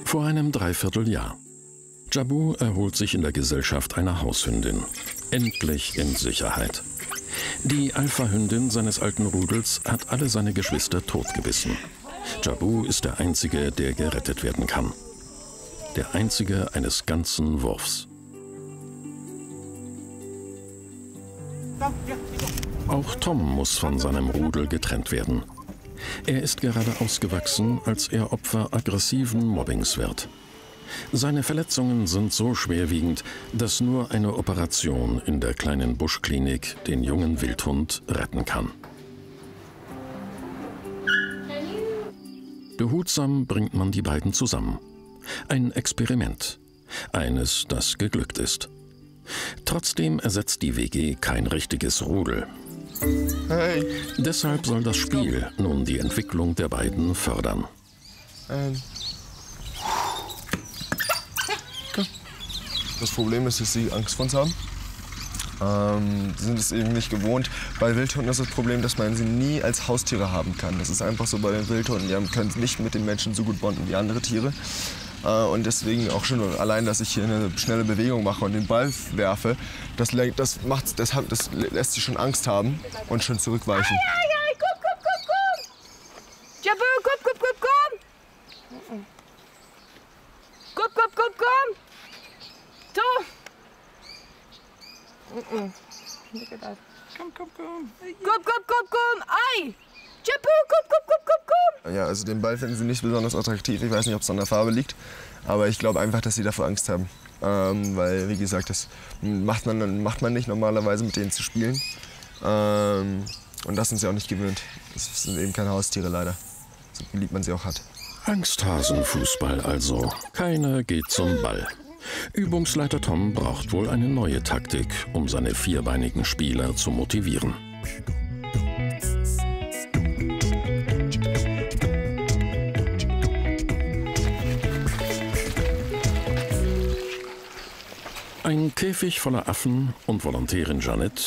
Vor einem Dreivierteljahr. Jabu erholt sich in der Gesellschaft einer Haushündin. Endlich in Sicherheit. Die Alpha-Hündin seines alten Rudels hat alle seine Geschwister totgebissen. Jabu ist der Einzige, der gerettet werden kann. Der Einzige eines ganzen Wurfs. Auch Tom muss von seinem Rudel getrennt werden. Er ist gerade ausgewachsen, als er Opfer aggressiven Mobbings wird. Seine Verletzungen sind so schwerwiegend, dass nur eine Operation in der kleinen Buschklinik den jungen Wildhund retten kann. Behutsam bringt man die beiden zusammen. Ein Experiment. Eines, das geglückt ist. Trotzdem ersetzt die WG kein richtiges Rudel. Hey. Deshalb soll das Spiel nun die Entwicklung der beiden fördern. Das Problem ist, dass sie Angst vor uns haben. Sie sind es eben nicht gewohnt. Bei Wildhunden ist das Problem, dass man sie nie als Haustiere haben kann. Das ist einfach so bei den Wildhunden. Die können nicht mit den Menschen so gut bonden wie andere Tiere. Und deswegen auch schon allein, dass ich hier eine schnelle Bewegung mache und den Ball werfe, das lässt sie schon Angst haben und schon zurückweichen. Komm! Jabu, komm! Komm! Tom! Look at that. Komm! Ei! Jabu, komm! Ja, also den Ball finden sie nicht besonders attraktiv. Ich weiß nicht, ob es an der Farbe liegt. Aber ich glaube einfach, dass sie davor Angst haben. Weil, wie gesagt, das macht man nicht normalerweise, mit denen zu spielen. Und das sind sie auch nicht gewöhnt. Das sind eben keine Haustiere leider. So lieb man sie auch hat. Angsthasenfußball also. Keiner geht zum Ball. Übungsleiter Tom braucht wohl eine neue Taktik, um seine vierbeinigen Spieler zu motivieren. Ein Käfig voller Affen und Volontärin Janet